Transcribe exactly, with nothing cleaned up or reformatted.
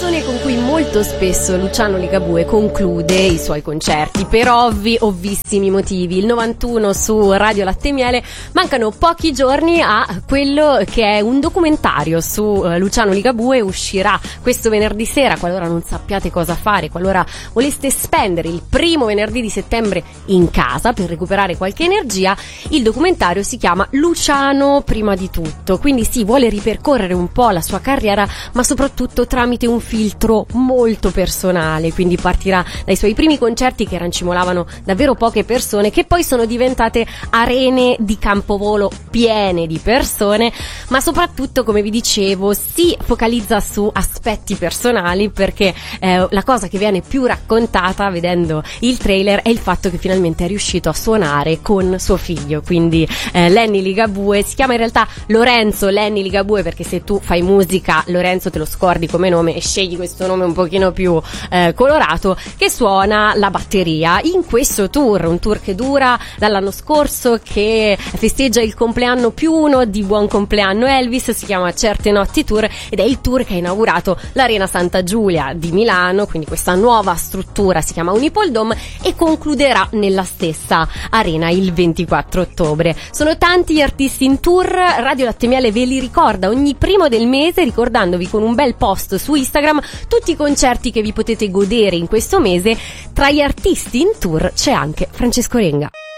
canzone con cui molto spesso Luciano Ligabue conclude i suoi concerti, per ovvi, ovvissimi motivi. Il novantuno su Radio Latte e Miele, mancano pochi giorni a quello che è un documentario su uh, Luciano Ligabue. Uscirà questo venerdì sera, qualora non sappiate cosa fare, qualora voleste spendere il primo venerdì di settembre in casa per recuperare qualche energia. Il documentario si chiama Luciano prima di tutto, quindi si vuole ripercorrere un po' la sua carriera, ma soprattutto tramite un filtro molto personale. Quindi partirà dai suoi primi concerti, che rancimolavano davvero poche persone, che poi sono diventate arene di campovolo piene di persone, ma soprattutto, come vi dicevo, si focalizza su aspetti personali, perché eh, la cosa che viene più raccontata vedendo il trailer è il fatto che finalmente è riuscito a suonare con suo figlio, quindi eh, Lenny Ligabue. Si chiama in realtà Lorenzo Lenny Ligabue, perché se tu fai musica Lorenzo te lo scordi come nome e scegli questo nome un pochino più eh, colorato, che suona la batteria in questo tour, un tour che dura dall'anno scorso, che festeggia il compleanno più uno di Buon Compleanno Elvis. Si chiama Certe Notti Tour ed è il tour che ha inaugurato l'Arena Santa Giulia di Milano, quindi questa nuova struttura si chiama Unipol Dome, e concluderà nella stessa arena il ventiquattro ottobre. Sono tanti gli artisti in tour. Radio Latte e Miele ve li ricorda ogni primo del mese, ricordandovi con un bel post su Instagram tutti i concerti che vi potete godere in questo mese. Tra gli artisti in tour c'è anche Francesco Renga.